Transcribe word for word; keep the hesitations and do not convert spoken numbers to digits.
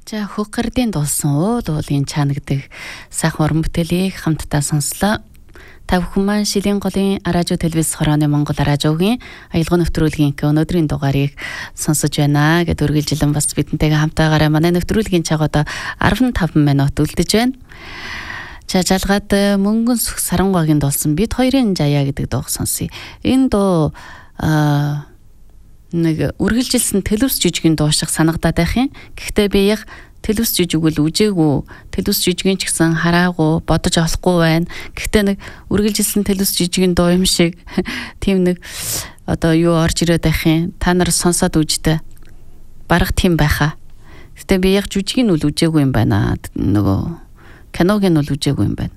За хөггөрдийн дуулсан уул уулын чанагдаг сайхан уран бүтээлийг хамтдаа сонслоо. Та бүхэн маань Шилийн голын радио телевиз хорооны Монгол радиогийн аялал нэвтрүүлгийн өнөөдрийн дугаарыг сонсож байна гэд үргэлжилэн бас бидэнтэйгээ хамтаагаараа манай нэвтрүүлгийн цаг одоо арван таван минут үлдэж байна. За жалгаад мөнгөн сүх сарангагийн дуулсан бид хоёрын жаяа гэдэг дуу сонсъё. Энэ дуу аа нэг үргэлжилсэн телевиз жижигийн дуу шиг санагдаад байх юм. Гэхдээ би яг телевиз жижиг үл үжээгүй, телевиз жижигийн ч гэсэн хараагүй, бодож олохгүй байна. Гэхдээ нэг үргэлжилсэн телевиз жижигийн дуу юм шиг тийм нэг одоо юу орж ирээд байх юм. Та нар сонсоод үждэ. Бараг тийм байхаа. Гэхдээ би яг жижигийн үл үжээгүй юм байна. Нөгөө киногийн үл үжээгүй юм байна.